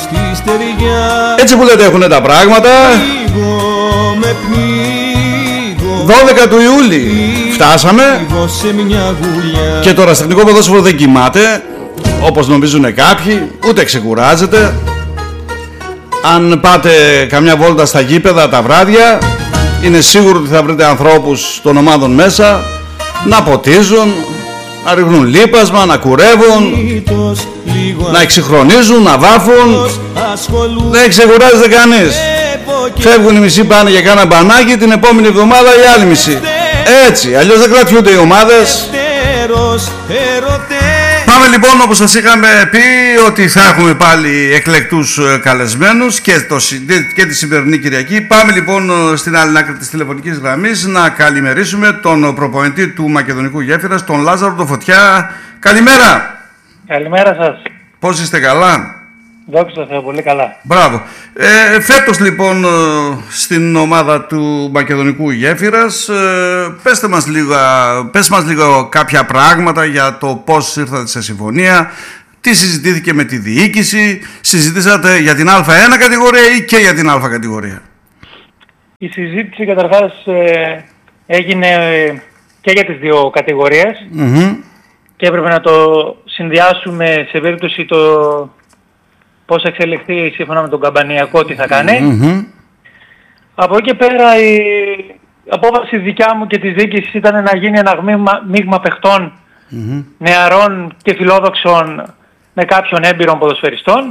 Έτσι που λέτε έχουνε τα πράγματα. 12 του Ιούλη φτάσαμε και το ερασιτεχνικό ποδόσφαιρο δεν κοιμάται όπως νομίζουν κάποιοι, ούτε ξεκουράζεται. Αν πάτε καμιά βόλτα στα γήπεδα τα βράδια, είναι σίγουρο ότι θα βρείτε ανθρώπους των ομάδων μέσα να ποτίζουν, να ρίχνουν λίπασμα, να κουρεύουν, να εξυγχρονίζουν, να βάφουν. Δεν ξεκουράζεται κανείς. Φεύγουν οι μισοί, πάνε για κάνα μπανάκι, την επόμενη εβδομάδα οι άλλοι μισοί. Έτσι, αλλιώς δεν κρατιούνται οι ομάδες. Πάμε λοιπόν, όπως σας είχαμε πει, ότι θα έχουμε πάλι εκλεκτούς καλεσμένους και τη σημερινή Κυριακή. Πάμε λοιπόν στην άλλη άκρη της τηλεφωνικής γραμμής να καλημερίσουμε τον προπονητή του Μακεδονικού Γέφυρας, τον Λάζαρο τον Φωτιά. Καλημέρα. Καλημέρα σας. Πώς είστε, καλά? Δόξα τω Θεώ, πολύ καλά. Μπράβο. Φέτος λοιπόν στην ομάδα του Μακεδονικού Γέφυρας, πες μας λίγο κάποια πράγματα για το πώς ήρθατε σε συμφωνία, τι συζητήθηκε με τη διοίκηση, συζητήσατε για την Α1 κατηγορία ή και για την Α κατηγορία? Η συζήτηση καταρχάς έγινε και για τις δύο κατηγορίες και έπρεπε να το συνδυάσουμε σε περίπτωση το πώς θα εξελιχθεί σύμφωνα με τον Καμπανιακό, τι θα κάνει. Από εκεί και πέρα η απόφαση δικιά μου και της διοίκησης ήταν να γίνει ένα μείγμα παιχτών νεαρών και φιλόδοξων με κάποιων έμπειρων ποδοσφαιριστών.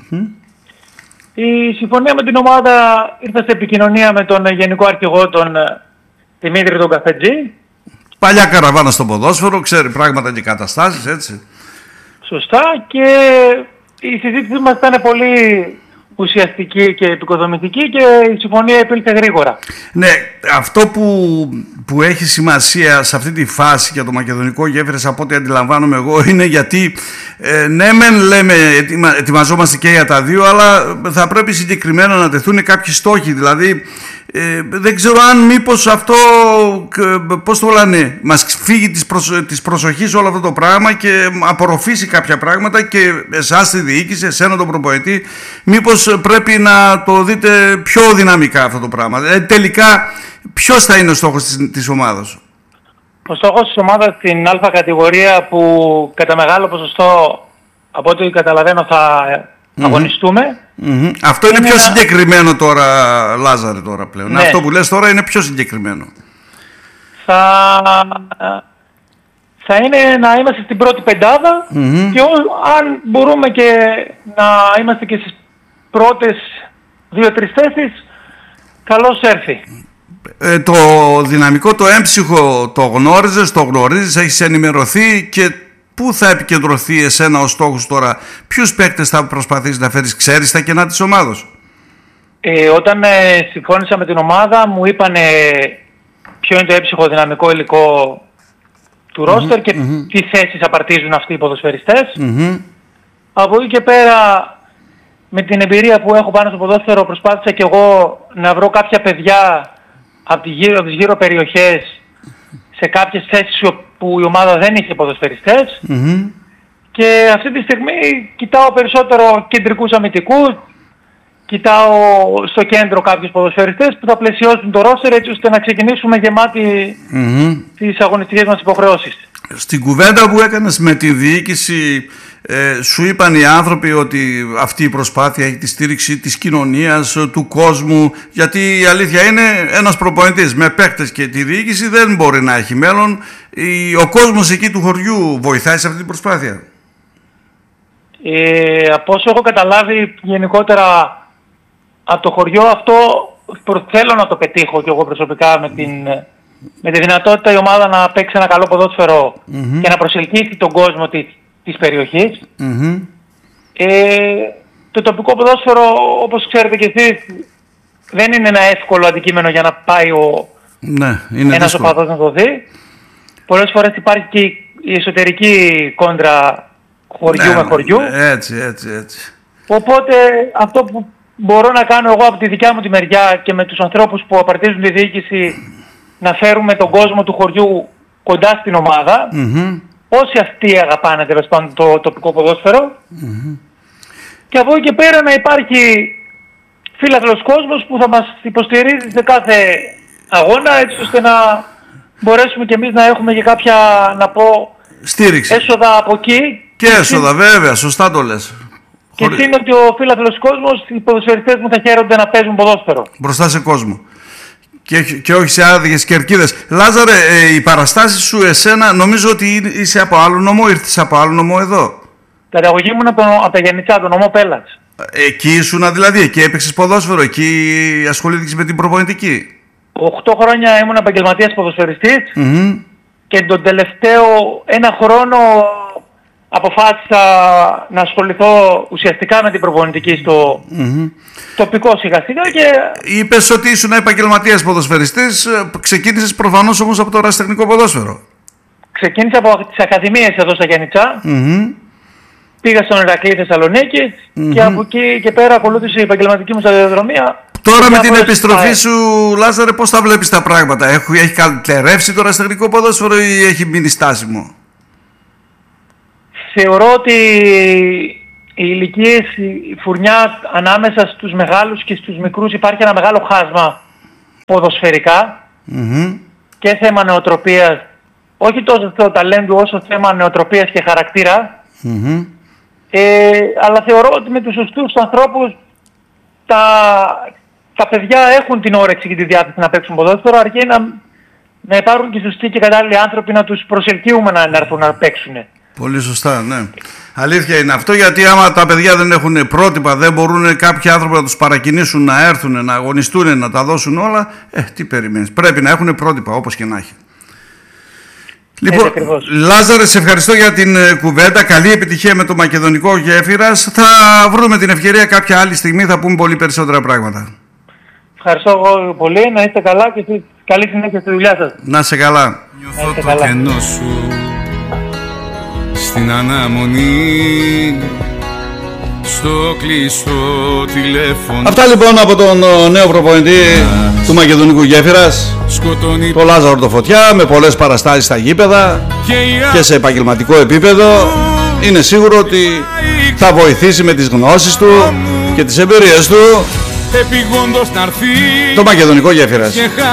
Η συμφωνία με την ομάδα ήρθε σε επικοινωνία με τον Γενικό Αρχηγό, τον Δημήτρη τον Καφετζή. Παλιά καραβάνα στο ποδόσφαιρο, ξέρει πράγματα και καταστάσεις, έτσι. Σωστά, και η συζήτηση μας ήταν πολύ ουσιαστική και επικοδομητική και η συμφωνία επήλθε γρήγορα. Ναι, αυτό που έχει σημασία σε αυτή τη φάση για το Μακεδονικό Γέφυρας, από ό,τι αντιλαμβάνομαι εγώ, είναι γιατί ναι μεν λέμε ετοιμαζόμαστε και για τα δύο, αλλά θα πρέπει συγκεκριμένα να τεθούν κάποιοι στόχοι. Δηλαδή δεν ξέρω αν μήπως αυτό, πώς το λένε, μας φύγει της προσοχής όλο αυτό το πράγμα και απορροφήσει κάποια πράγματα, και εσάς τη διοίκηση, εσένα τον προπονητή, μήπως πρέπει να το δείτε πιο δυναμικά αυτό το πράγμα. Τελικά ποιος θα είναι ο στόχος της ομάδας? Ο στόχος της ομάδας στην Α κατηγορία, που κατά μεγάλο ποσοστό από ό,τι καταλαβαίνω θα αγωνιστούμε. Αυτό είναι πιο συγκεκριμένο τώρα, Λάζαρε, τώρα πλέον. Ναι. Αυτό που λες τώρα είναι πιο συγκεκριμένο. Θα είναι να είμαστε στην πρώτη πεντάδα και αν μπορούμε και να είμαστε και στις πρώτες 2-3 θέσεις, καλώς έρθει. Το δυναμικό, το έμψυχο το γνωρίζεις, έχεις ενημερωθεί, και πού θα επικεντρωθεί εσένα ο στόχος τώρα? Ποιους παίκτες θα προσπαθήσεις να φέρεις, ξέρεις τα κενά της ομάδος? Όταν συμφώνησα με την ομάδα, μου είπανε ποιο είναι το έμψυχο δυναμικό υλικό του ρόστερ και τι θέσεις απαρτίζουν αυτοί οι ποδοσφαιριστές. Από εκεί και πέρα, με την εμπειρία που έχω πάνω στο ποδόσφαιρο, προσπάθησα και εγώ να βρω κάποια παιδιά από τις γύρω περιοχές σε κάποιες θέσεις που η ομάδα δεν είχε ποδοσφαιριστές. Και αυτή τη στιγμή κοιτάω περισσότερο κεντρικούς αμυντικούς, κοιτάω στο κέντρο κάποιους ποδοσφαιριστές που θα πλαισιώσουν το ρόστερ, έτσι ώστε να ξεκινήσουμε γεμάτη τις αγωνιστικές μας υποχρεώσεις. Στην κουβέντα που έκανες με τη διοίκηση, σου είπαν οι άνθρωποι ότι αυτή η προσπάθεια έχει τη στήριξη της κοινωνίας, του κόσμου? Γιατί η αλήθεια είναι, ένας προπονητής με παίκτες και τη διοίκηση δεν μπορεί να έχει μέλλον. Ο κόσμος εκεί του χωριού βοηθάει σε αυτή την προσπάθεια? Από όσο έχω καταλάβει γενικότερα από το χωριό, αυτό θέλω να το πετύχω και εγώ προσωπικά με τη δυνατότητα η ομάδα να παίξει ένα καλό ποδόσφαιρο και να προσελκύσει τον κόσμο της περιοχής. Το τοπικό ποδόσφαιρο, όπως ξέρετε και εσείς, δεν είναι ένα εύκολο αντικείμενο για να πάει ένας οπαδός να το δει. Πολλές φορές υπάρχει και η εσωτερική κόντρα χωριού με χωριού. Έτσι. Οπότε αυτό που μπορώ να κάνω εγώ από τη δικιά μου τη μεριά και με τους ανθρώπους που απαρτίζουν τη διοίκηση, να φέρουμε τον κόσμο του χωριού κοντά στην ομάδα, όσοι αυτοί αγαπάνε τέλος πάντων το τοπικό ποδόσφαιρο, και από εκεί και πέρα να υπάρχει φίλαθλος κόσμος που θα μας υποστηρίζει σε κάθε αγώνα, έτσι ώστε να μπορέσουμε και εμείς να έχουμε και κάποια, να πω, στήριξη. Έσοδα από εκεί. Και έσοδα, βέβαια, σωστά το λες. Και είναι ότι ο φίλαθλος κόσμος, οι ποδοσφαιριστές μου θα χαίρονται να παίζουν ποδόσφαιρο. Μπροστά σε κόσμο. Και όχι σε άδειες κερκίδες. Λάζαρε, οι παραστάσεις σου εσένα, νομίζω ότι είσαι από άλλο νομό, ήρθες από άλλο νομό εδώ. Καταγωγή μου είναι από τα Γιαννιτσά, το νομό Πέλλας. Εκεί ήσουν δηλαδή, εκεί έπαιξες ποδόσφαιρο, εκεί ασχολήθηκες με την προπονητική. 8 χρόνια ήμουν επαγγελματίας ποδοσφαιριστής και τον τελευταίο 1 χρόνο αποφάσισα να ασχοληθώ ουσιαστικά με την προπονητική στο τοπικό σιγά-σιγά και... Είπες ότι ήσουν επαγγελματίας ποδοσφαιριστής, ξεκίνησες προφανώς όμως από το ερασιτεχνικό ποδόσφαιρο. Ξεκίνησα από τις ακαδημίες εδώ στα Γιαννιτσά. Πήγα στον Ηρακλή Θεσσαλονίκη και από εκεί και πέρα ακολούθησε η επαγγελματική μου σταδιοδρομία. Τώρα με την επιστροφή σου, Λάζαρε, πώς θα βλέπεις τα πράγματα? Έχει καλυτερεύσει το ερασιτεχνικό ποδόσφαιρο ή έχει μείνει στάσιμο? Θεωρώ ότι οι ηλικίες, η φουρνιά ανάμεσα στους μεγάλους και στους μικρούς υπάρχει ένα μεγάλο χάσμα ποδοσφαιρικά και θέμα νεοτροπίας, όχι τόσο στο ταλέντου όσο θέμα νεοτροπίας και χαρακτήρα. Αλλά θεωρώ ότι με τους σωστούς ανθρώπους τα παιδιά έχουν την όρεξη και τη διάθεση να παίξουν ποδόσφαιρο, αρκεί να υπάρχουν και σωστοί και κατάλληλοι άνθρωποι να τους προσελκύουμε να έρθουν να παίξουν. Πολύ σωστά, ναι. Αλήθεια είναι αυτό, γιατί άμα τα παιδιά δεν έχουν πρότυπα, δεν μπορούν κάποιοι άνθρωποι να τους παρακινήσουν να έρθουν, να αγωνιστούν, να τα δώσουν όλα, τι περιμένεις? Πρέπει να έχουν πρότυπα, όπως και να έχει. Λοιπόν, Λάζαρε, σε ευχαριστώ για την κουβέντα. Καλή επιτυχία με το Μακεδονικό Γέφυρας. Θα βρούμε την ευκαιρία κάποια άλλη στιγμή, θα πούμε πολύ περισσότερα πράγματα. Ευχαριστώ εγώ πολύ, να είστε καλά και καλή συνέχεια στη δουλειά σας. Να είσαι καλά. Νιώθω το κενό σου στην αναμονή, στο κλειστό τηλέφωνο. Αυτά λοιπόν από τον νέο προπονητή του Μακεδονικού Γέφυρας, το Λάζαρο το Φωτιά, με πολλές παραστάσεις στα γήπεδα και σε επαγγελματικό επίπεδο. Είναι σίγουρο ότι θα βοηθήσει με τις γνώσεις του και τις εμπειρίες του το Μακεδονικό Γέφυρας.